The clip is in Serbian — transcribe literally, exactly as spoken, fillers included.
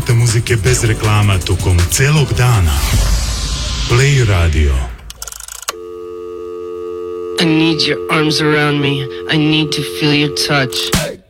minuta muzike bez reklama tokom celog dana. Play Radio. I need your arms around me. I need to feel your touch.